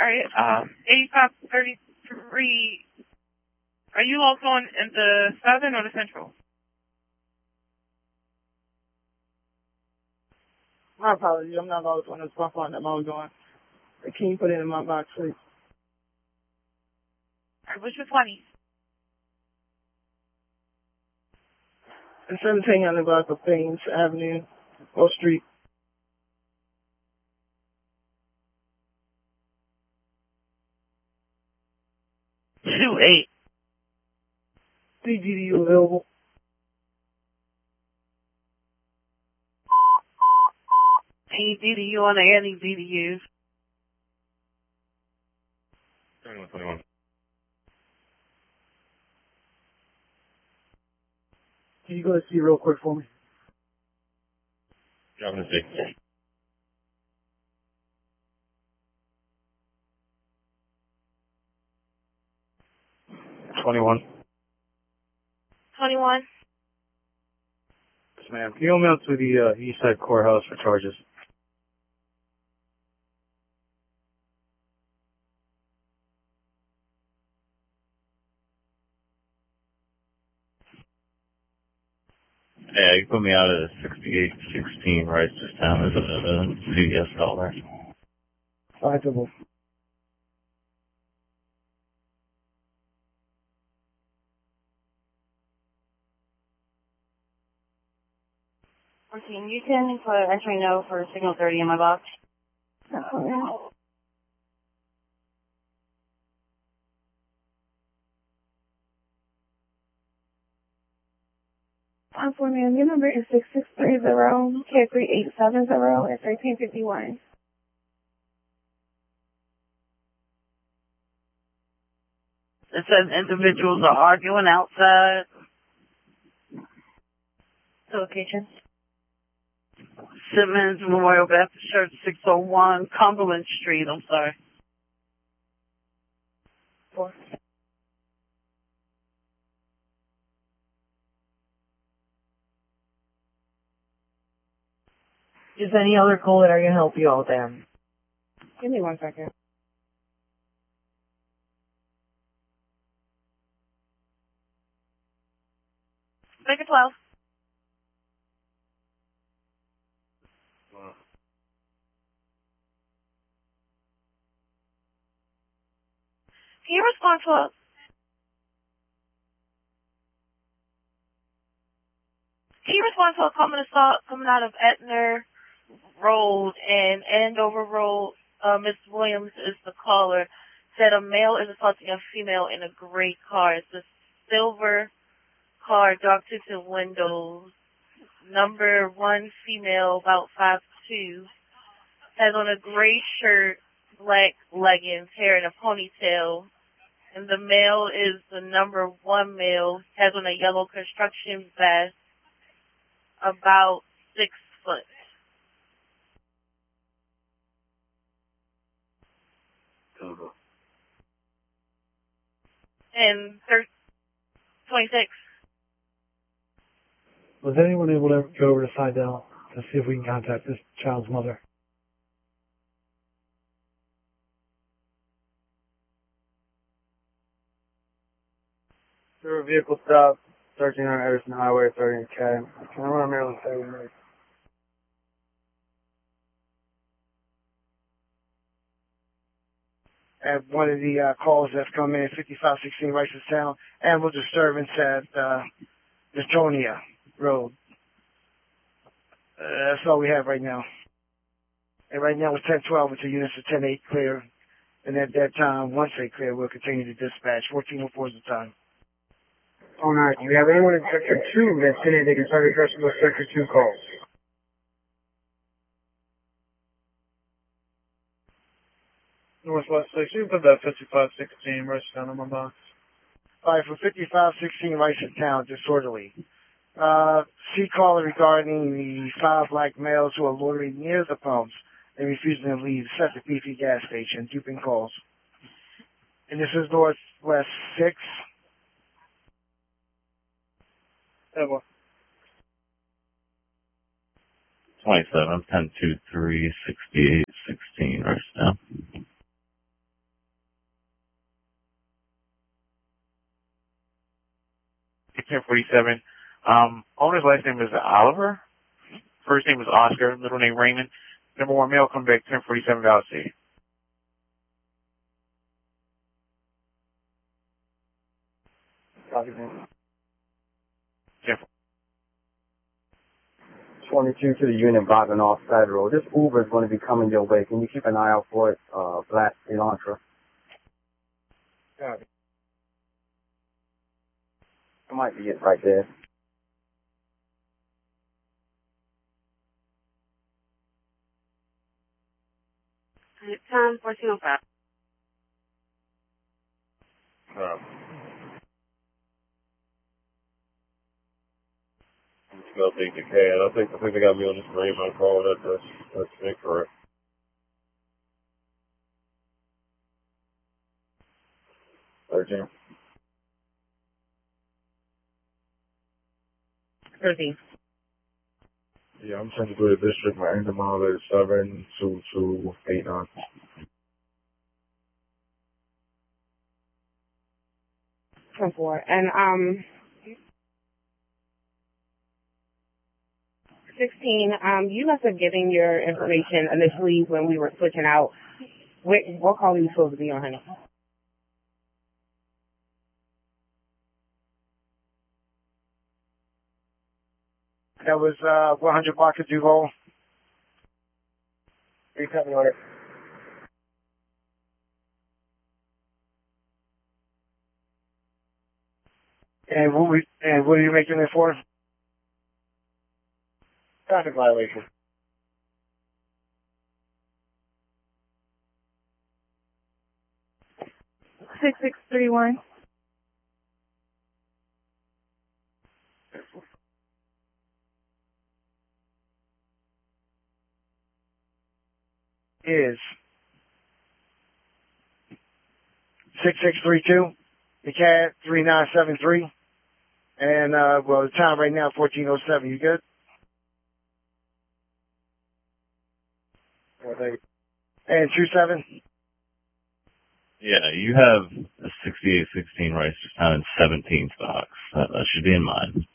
Alright, 8533. Are you all going in the southern or the central? My apologies. I'm not always on this bump on that mode going. Can you put it in my box, please? Alright, what's your 20? The 1700 block of Thames Avenue, O Street. Two eight. CGDU available. Any DDU on any DDUs? 21. Can you go to see real quick for me? Dropping a C. 21. 21. Yes, ma'am. Can you go me out to the East Side Courthouse for charges? Yeah, you put me out at 6816 Ricestown. There's a CVS call there. Sizable. You can put entry no for signal 30 in my box. For me, your number is 6630 K3870 at 1351. It says individuals are arguing outside. Location. Simmons Memorial Baptist Church, 601 Cumberland Street. I'm sorry. 4. Is any other call that I can help you out there? Give me 1 second. Make it 12. Can you respond to us? Can you respond to a common assault coming out of Etner Road and Andover Road? Ms. Williams is the caller. Said a male is assaulting a female in a gray car. It's a silver car, dark tinted windows. Number 1 female, about 5'2", has on a gray shirt, black leggings, hair in a ponytail. And the male is the number 1 male, has on a yellow construction vest, about 6 foot. And 26. Was anyone able to go over to Sidell to see if we can contact this child's mother? There were vehicle stop, 1300 Edison Highway, 30 K. Can I run Maryland 7 minutes? At one of the calls that's come in, 5516 Ricestown, animal disturbance at Newtonia Road. That's all we have right now. And right now it's 1012 until units are 10-8 clear. And at that time, once they clear, we'll continue to dispatch. 1404 is the time. Oh, nice. We have anyone in Sector 2 that's in it that can start addressing those Sector 2 calls. Northwest 6, you put that 5516 Ricestown on my box. Alright, for 5516 Ricestown, disorderly. See caller regarding the 5 black males who are loitering near the pumps and refusing to leave, set the BP gas station, duping calls. And this is Northwest 6. Yeah, well. 27, 1023, 6816 Ricestown. 1047. Owner's last name is Oliver. First name is Oscar. Middle name Raymond. Number 1 male, come back 1047 Valley C. Copy that. 22 to the unit, bobbing off Federal. This Uber is going to be coming your way. Can you keep an eye out for it? Black Elantra. Copy. That might be it right there. Time 1405. They'll take the can. I think they got me on this Raymond call. That's incorrect. Jim. 13. Yeah, I'm sending to the district. My end mile is 72289. From 4. And 16, you must have given your information initially when we were switching out. What call were you supposed to be on, honey? That was 100 block of Duval. 3700. And what are you making it for? Traffic violation. Six 631. Is 6632, the CAD 3973, and well, the time right now 1407. You good? Well, thank you. And 27. Yeah, you have a 6816 Rice down in 17 stocks. That should be in mind.